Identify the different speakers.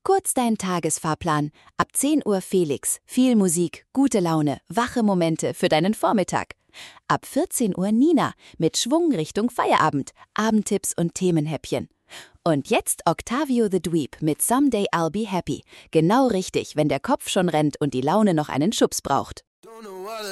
Speaker 1: Kurz dein Tagesfahrplan. Ab 10 Uhr Felix. Viel Musik, gute Laune, wache Momente für deinen Vormittag. Ab 14 Uhr Nina mit Schwung Richtung Feierabend, Abendtipps und Themenhäppchen. Und jetzt Octavio the Dweeb mit Someday I'll Be Happy. Genau richtig, wenn der Kopf schon rennt und die Laune noch einen Schubs braucht.